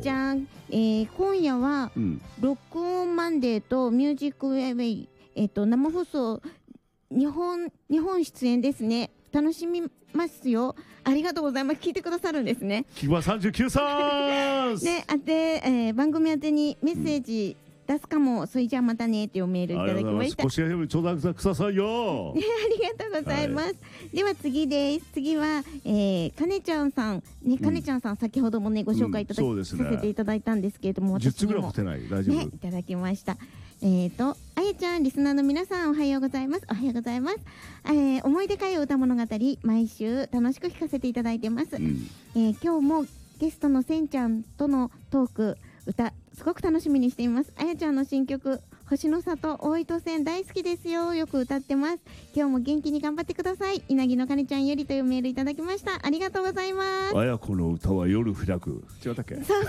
ちゃん、今夜は、ロックオンマンデーとミュージックウェイ、生放送日本出演ですね。楽しみますよ。ありがとうございます。聞いてくださるんですね。 キバ39さんで、番組宛てにメッセージ出すかも。それじゃあまたねっていうメールいただきました。 少しでもちょうだくださいよ。 ありがとうございます。では次です。次は、かねちゃんさんね、かねちゃんさん先ほどもねご紹介させていただいたんですけれども、 10つぐらい持てない。大丈夫。 いただきました。あやちゃん、リスナーの皆さんおはようございます。おはようございます。思い出会歌物語、毎週楽しく聞かせていただいてます。今日もゲストのせんちゃんとのトーク歌すごく楽しみにしています。あやちゃんの新曲星の里大糸線大好きですよ。よく歌ってます。今日も元気に頑張ってください。稲城のかねちゃんよりというメールいただきました。ありがとうございます。 あやこの歌は夜開く。違ったっけ？ そう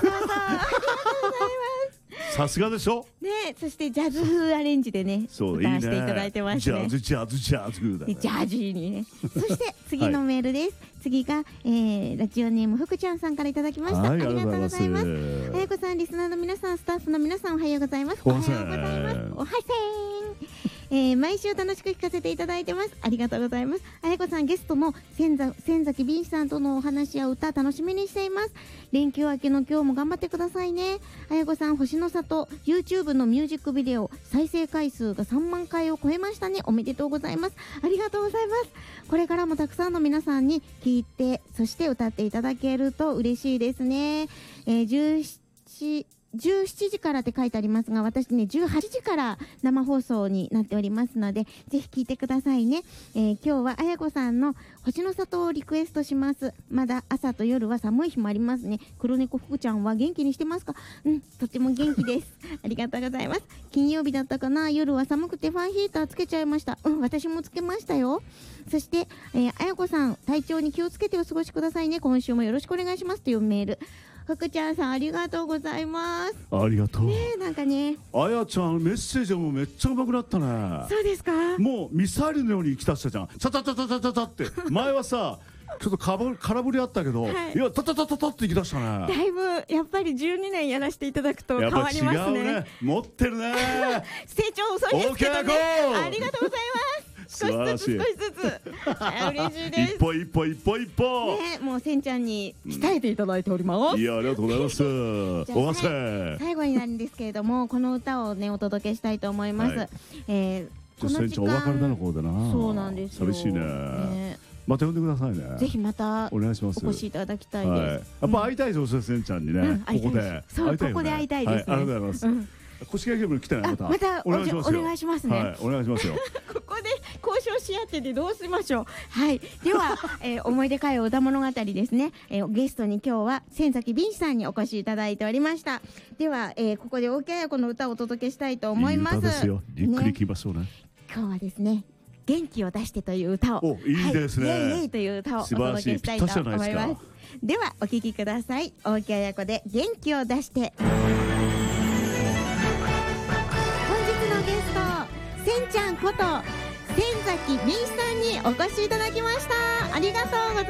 さすがでしょ。 ね、そしてジャズ風アレンジでね、歌わせていただいてますね。 ジャズジャジーにね。そして次のメールです。次が、ラジオネーム福ちゃんさんからいただきました。ありがとうございます。あやこさん、リスナーの皆さん、スタッフの皆さん、おはようございます。おはようございます。おはせん。毎週楽しく聞かせていただいてます。ありがとうございます。あやこさん、ゲストの千崎敏さんとのお話や歌楽しみにしています。連休明けの今日も頑張ってくださいね。あやこさん、星の里 YouTube のミュージックビデオ再生回数が3万回を超えましたね。おめでとうございます。ありがとうございます。これからもたくさんの皆さんに聞いて、そして歌っていただけると嬉しいですね。17時からって書いてありますが、私ね18時から生放送になっておりますので、ぜひ聞いてくださいね。今日はあやこさんの星の里をリクエストします。まだ朝と夜は寒い日もありますね。黒猫福ちゃんは元気にしてますか？とても元気です。ありがとうございます。金曜日だったかな、夜は寒くてファンヒーターつけちゃいました。私もつけましたよ。そして、あやこさん、体調に気をつけてお過ごしくださいね。今週もよろしくお願いしますというメール。福ちゃんさん、ありがとうございます。 ありがとう。 なんかね、 あやちゃんメッセージもめっちゃ上手くなったね。 そうですか。 もうミサイルのように行き出したじゃん。タタタタタタタって前はさちょっと空振りあったけど、いやタタタタタって行き出したね。 だいぶやっぱり12年やらせていただくと変わりますね。 やっぱ違うね。持ってるね。 成長遅いですけどね。ありがとうございます。少しずつ嬉しいです。 一歩一歩一歩一歩。 ね、もうせんちゃんに鍛えていただいております。 いや、ありがとうございます。おわせ。 最後になるんですけれども、この歌をねお届けしたいと思います。この時間お別れなの方だな。 そうなんですよ。 寂しいね。また呼んでくださいね。 ぜひまたお願いします。 お越しいただきたいです。 やっぱ会いたいですよ、せんちゃんにね。ここで。 そう、ここで会いたいですね。 ありがとうございます。越谷ケーブル来たらまたお願いしますね。 はい、お願いしますよ。 ここで交渉し合っててどうしましょう。はい、では思い出会を歌物語ですね。ゲストに今日は千崎敏さんにお越しいただいておりました。ではここで大木彩子の歌をお届けしたいと思います。 いい歌ですよ。ゆっくり聴きましょうね。 今日はですね、元気を出してという歌を、 いいですね。 イエイイエイという歌をお届けしたいと思います。ではお聴きください。大木彩子で元気を出して。せんちゃんこと千崎敏さんにお越しいただきました。ありがとうございます。